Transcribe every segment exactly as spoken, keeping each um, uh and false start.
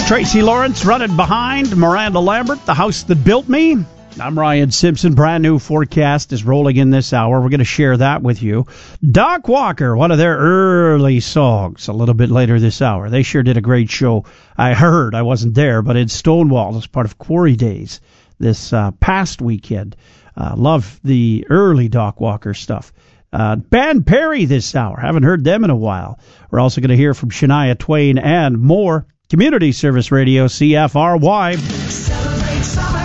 Tracy Lawrence running behind Miranda Lambert, The House That Built Me. I'm Ryan Simpson. Brand new forecast is rolling in this hour. We're going to share that with you. Doc Walker, one of their early songs, a little bit later this hour. They sure did a great show. I heard, I wasn't there, but in Stonewall as part of Quarry Days this uh, past weekend. Uh, love the early Doc Walker stuff. Uh, Ban Perry this hour. Haven't heard them in a while. We're also going to hear from Shania Twain and more. Community Service Radio, C F R Y. Celebrate summer.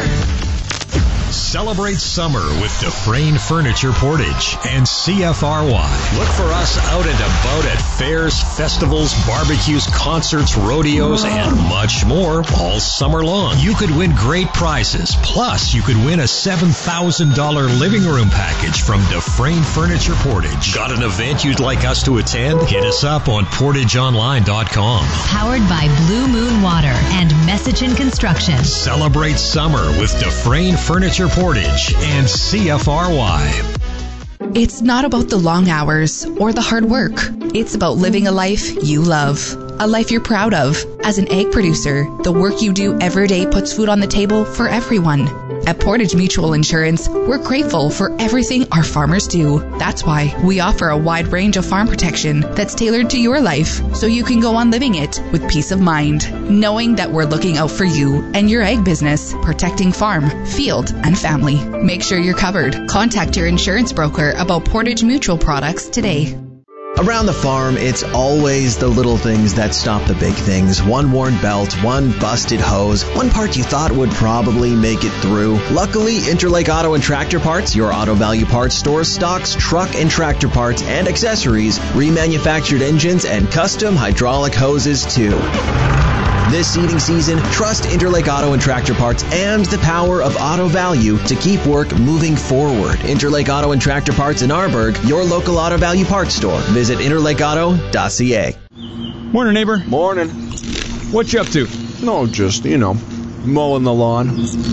Celebrate summer with Dufresne Furniture Portage and C F R Y. Look for us out and about at fairs, festivals, barbecues, concerts, rodeos, and much more all summer long. You could win great prizes. Plus, you could win a seven thousand dollars living room package from Dufresne Furniture Portage. Got an event you'd like us to attend? Hit us up on portage online dot com. Powered by Blue Moon Water and Messaging Construction. Celebrate summer with Dufresne Furniture Portage and C F R Y. It's not about the long hours or the hard work. It's about living a life you love, a life you're proud of. As an egg producer, the work you do every day puts food on the table for everyone. At Portage Mutual Insurance, we're grateful for everything our farmers do. That's why we offer a wide range of farm protection that's tailored to your life, so you can go on living it with peace of mind, knowing that we're looking out for you and your egg business, protecting farm, field, and family. Make sure you're covered. Contact your insurance broker about Portage Mutual products today. Around the farm, it's always the little things that stop the big things. One worn belt, one busted hose, one part you thought would probably make it through. Luckily, Interlake Auto and Tractor Parts, your Auto Value Parts store, stocks truck and tractor parts and accessories, remanufactured engines, and custom hydraulic hoses too. This seeding season, trust Interlake Auto and Tractor Parts and the power of Auto Value to keep work moving forward. Interlake Auto and Tractor Parts in Arborg, your local Auto Value Parts store. Visit interlake auto dot c a. Morning, neighbor. Morning. What you up to? No, just, you know, mowing the lawn.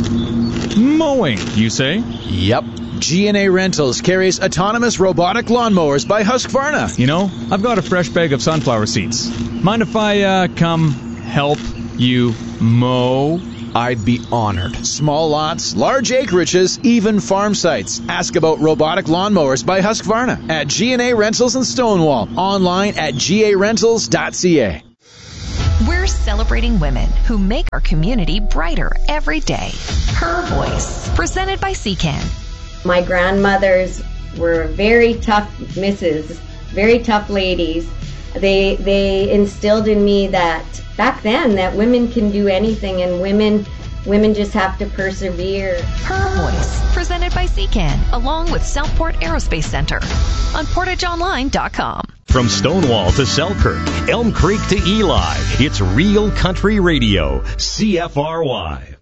Mowing, you say? Yep. G and A Rentals carries autonomous robotic lawnmowers by Husqvarna. You know, I've got a fresh bag of sunflower seeds. Mind if I uh, come help you mow? I'd be honored. Small lots, large acreages, even farm sites. Ask about robotic lawnmowers by Husqvarna at G and A Rentals in Stonewall. Online at g a rentals dot c a. We're celebrating women who make our community brighter every day. Her Voice, presented by C C A N. My grandmothers were very tough misses, very tough ladies. They they instilled in me that back then that women can do anything, and women women just have to persevere. Her Voice, presented by C C A N, along with Southport Aerospace Center on portage online dot com. From Stonewall to Selkirk, Elm Creek to Eli, it's Real Country Radio, C F R Y.